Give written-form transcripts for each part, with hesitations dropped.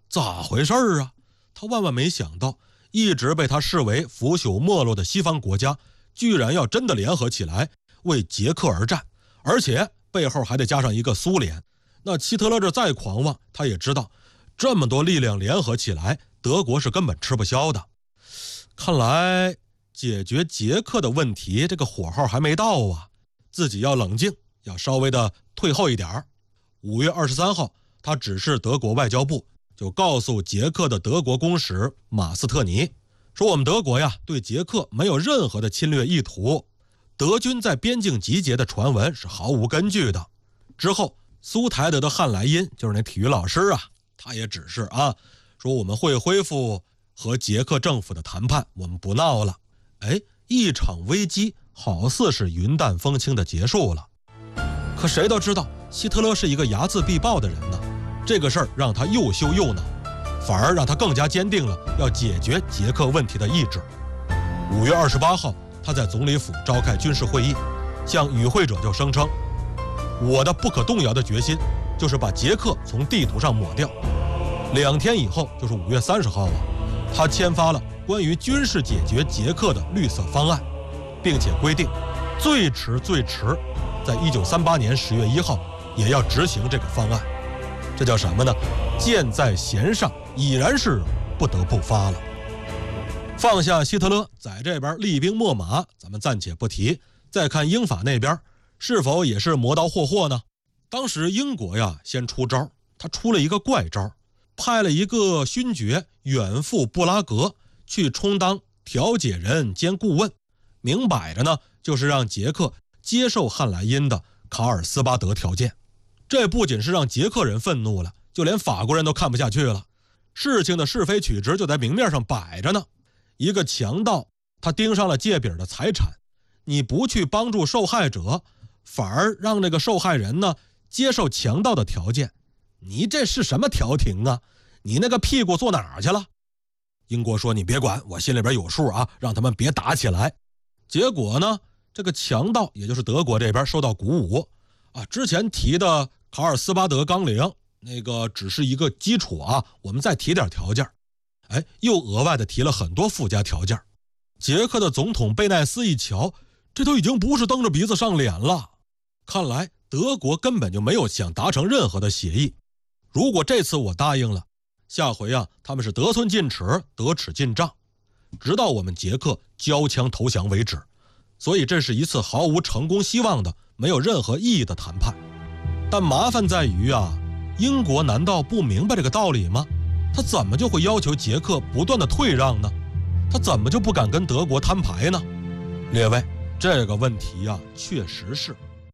咋回事啊？他万万没想到，一直被他视为腐朽没落的西方国家，居然要真的联合起来为捷克而战，而且背后还得加上一个苏联。那希特勒这再狂妄，他也知道这么多力量联合起来，德国是根本吃不消的。看来解决捷克的问题，这个火候还没到啊，自己要冷静，要稍微的退后一点。5月23号，他指示德国外交部，就告诉捷克的德国公使马斯特尼，说我们德国呀，对捷克没有任何的侵略意图，德军在边境集结的传闻是毫无根据的。之后苏台德的汉莱因，就是那体育老师啊，他也指示说我们会恢复和捷克政府的谈判，我们不闹了。一场危机好似是云淡风轻的结束了。可谁都知道希特勒是一个睚眦必报的人呢，这个事儿让他又羞又恼，反而让他更加坚定了要解决捷克问题的意志。5月28号，他在总理府召开军事会议，向与会者就声称，我的不可动摇的决心就是把捷克从地图上抹掉。2天以后，就是5月30号他签发了关于军事解决捷克的绿色方案，并且规定最迟在1938年10月1号也要执行这个方案。这叫什么呢？箭在弦上，已然是不得不发了。放下希特勒在这边厉兵秣马，咱们暂且不提，再看英法那边是否也是磨刀霍霍呢？当时英国呀先出招，他出了一个怪招，派了一个勋爵远赴布拉格去充当调解人兼顾问，明摆着呢就是让捷克接受汉莱因的卡尔斯巴德条件。这不仅是让捷克人愤怒了，就连法国人都看不下去了。事情的是非曲直就在明面上摆着呢。一个强盗，他盯上了借饼的财产，你不去帮助受害者，反而让这个受害人呢接受强盗的条件，你这是什么调停啊？你那个屁股坐哪儿去了？英国说你别管，我心里边有数啊，让他们别打起来。结果呢，这个强盗也就是德国这边受到鼓舞之前提的卡尔斯巴德纲领那个只是一个基础我们再提点条件，又额外的提了很多附加条件。捷克的总统贝奈斯一瞧，这都已经不是蹬着鼻子上脸了，看来德国根本就没有想达成任何的协议。如果这次我答应了，下回他们是得寸进尺，得尺进账，直到我们捷克交枪投降为止。所以这是一次毫无成功希望的、没有任何意义的谈判。但麻烦在于英国难道不明白这个道理吗？他怎么就会要求捷克不断的退让呢？他怎么就不敢跟德国摊牌呢？列位，这个问题确实是。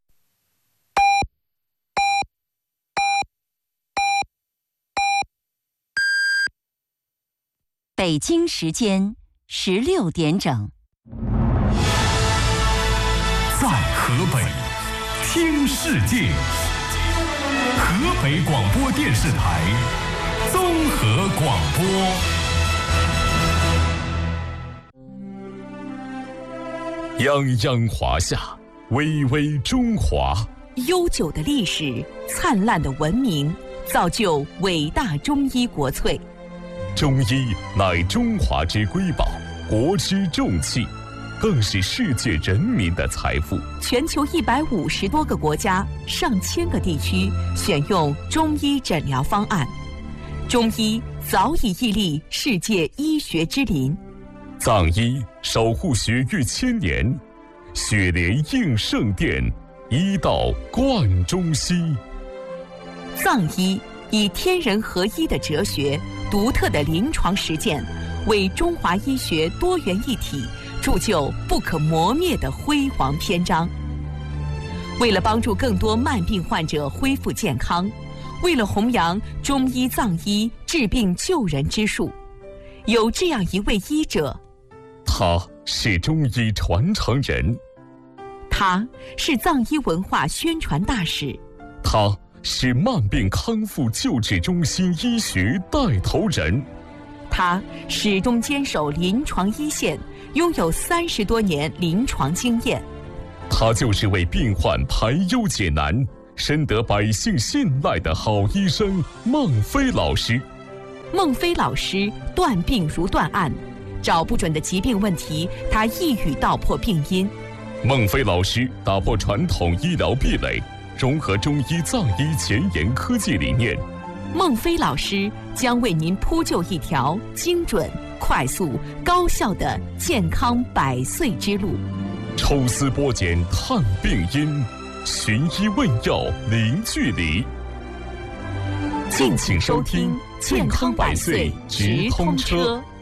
北京时间16点整。 在河北听世界，河北广播电视台综合广播。泱泱华夏，巍巍中华。 悠久的历史，灿烂的文明，造就伟大中医国粹。 中医乃中华之瑰宝，国之重器，更是世界人民的财富。 全球150多个国家、上千个地区选用中医诊疗方案，中医早已屹立世界医学之林。 藏医守护学誉千年，雪莲应圣殿，医道贯中西。 藏医以天人合一的哲学、独特的临床实践，为中华医学多元一体铸就不可磨灭的辉煌篇章。为了帮助更多慢病患者恢复健康，为了弘扬中医藏医治病救人之术，有这样一位医者， 他是中医传承人， 他是藏医文化宣传大使， 他是慢病康复救治中心医学带头人， 他始终坚守临床一线，拥有30多年临床经验。 他就是为病患排忧解难，深得百姓信赖的好医生孟飞老师。 孟非老师断病如断案，找不准的疾病问题，他一语道破病因。 孟非老师打破传统医疗壁垒，融合中医藏医前沿科技理念。 孟非老师将为您铺就一条精准、快速、高效的健康100岁之路。 抽丝剥茧探病因，寻医问药零距离。敬请收听《健康100岁直通车》。